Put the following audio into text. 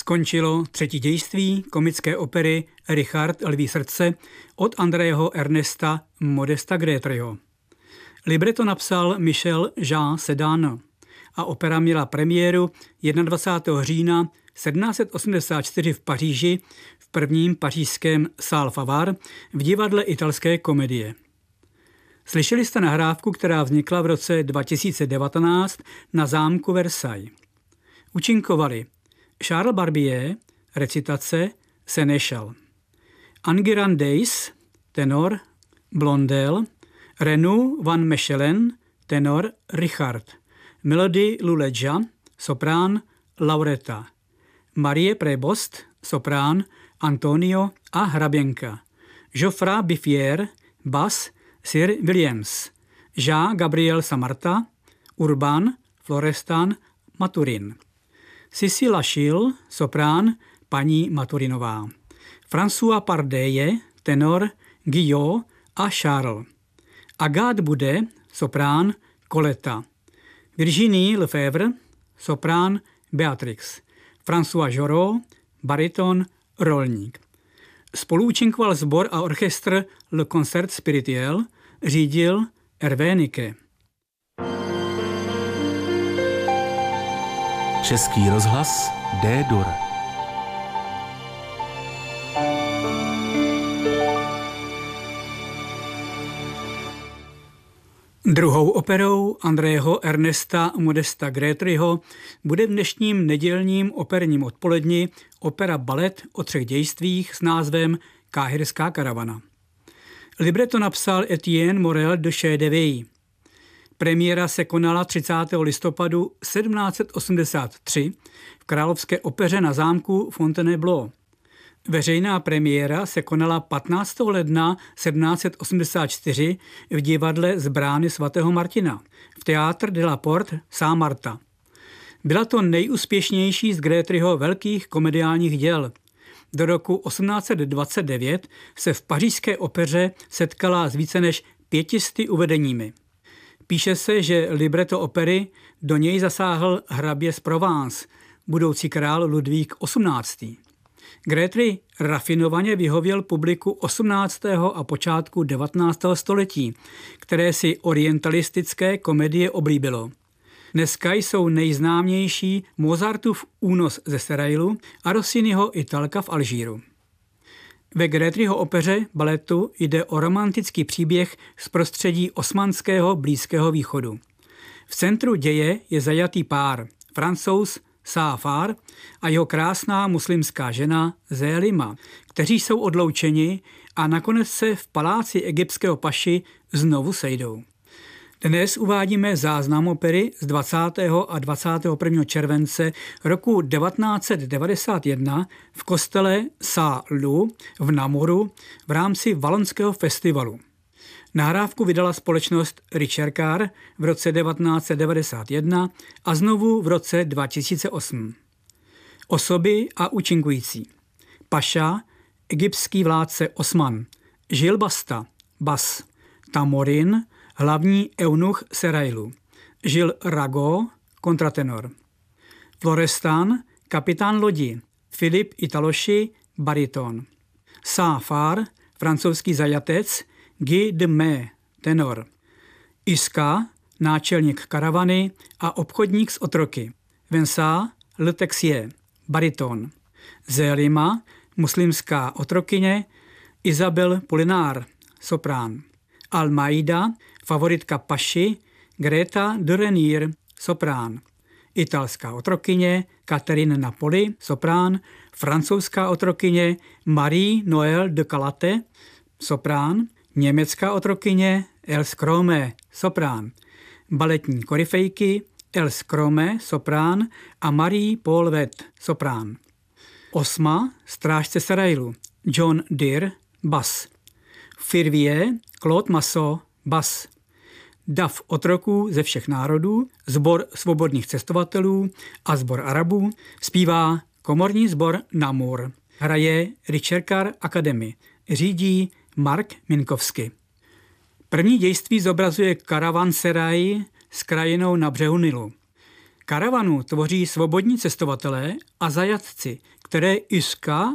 Skončilo třetí dějství komické opery Richard Lví srdce od Andreho Ernesta Modesta Grétryho. Libreto napsal Michel Jean Sedan a opera měla premiéru 21. října 1784 v Paříži v prvním pařížském Salle Favart v divadle italské komedie. Slyšeli jste nahrávku, která vznikla v roce 2019 na zámku Versailles. Účinkovali Charles Barbier, recitace Sénéchal, Enguerrand Deys, tenor Blondel, Renaud van Mechelen, tenor Richard, Melody Luledja, soprán Laureta, Marie Prévost, soprán Antonio a Hraběnka, Geoffroy Biffier, bas Sir Williams, Jean-Gabriel Samarta, Urban, Florestan, Maturin, Sissi Lachille, soprán paní Maturinová, François Pardeye, tenor Guillaume a Charles, Agathe Bude, soprán Coletta, Virginie Lefebvre, soprán Beatrix, François Jorot, bariton Rolník. Spoluúčinkoval sbor a orchestr Le Concert Spirituel, řídil Hervé Niquet. Český rozhlas D-dur. Druhou operou Andreho Ernesta Modesta Grétryho bude v dnešním nedělním operním odpoledni opera Balet o 3 dějstvích s názvem Káhirská karavana. Libreto napsal Etienne Morel de Chédeville. Premiéra se konala 30. listopadu 1783 v Královské opeře na zámku Fontainebleau. Veřejná premiéra se konala 15. ledna 1784 v divadle z brány svatého Martina v Théâtre de la Porte Saint-Martin. Byla to nejúspěšnější z Grétryho velkých komediálních děl. Do roku 1829 se v pařížské opeře setkala s více než 500 uvedeními. Píše se, že libreto opery do něj zasáhl hrabě z Provence, budoucí král Ludvík XVIII. Grétry rafinovaně vyhověl publiku 18. a počátku 19. století, které si orientalistické komedie oblíbilo. Dneska jsou nejznámější Mozartův Únos ze Serailu a Rossiniho Italka v Alžíru. Ve Grétryho opeře baletu jde o romantický příběh z prostředí osmanského Blízkého východu. V centru děje je zajatý pár, Francouz Saafar a jeho krásná muslimská žena Zélima, kteří jsou odloučeni a nakonec se v paláci egyptského paši znovu sejdou. Dnes uvádíme záznam opery z 20. a 21. července roku 1991 v kostele Saint-Lô v Namouru v rámci Valonského festivalu. Nahrávku vydala společnost Richard Carr v roce 1991 a znovu v roce 2008. Osoby a účinkující: Paša, egyptský vládce Osman, Žil Basta, bas, Tamorin, hlavní eunuch Serailu, Žil Rago, kontratenor, Florestan, kapitán lodi, Filip Italoši, bariton, Saafar, francouzský zajatec, Guy de Mé, tenor, Iska, náčelník karavany a obchodník s otroky, Vincent Le Texier, bariton, Zélima, muslimská otrokyně, Isabelle Polinár, soprán, Almaida, favoritka paši, Greta de Renier, soprán, italská otrokyně, Catherine Napoli, soprán, francouzská otrokyně, Marie Noël de Calate, soprán, německá otrokyně, Els Krome, soprán, baletní koryfejky, Els Krome, soprán a Marie Paul Vett, soprán. Osma, strážce Serailu, John Deere, bas. Firvier, Claude Massot, bas. Dav otroků ze všech národů, sbor svobodných cestovatelů a sbor Arabů zpívá komorní sbor Namur. Hraje Richard Carr Academy, řídí Mark Minkovsky. První dějství zobrazuje karavanseraj s krajinou na břehu Nilu. Karavanu tvoří svobodní cestovatelé a zajatci, které Iska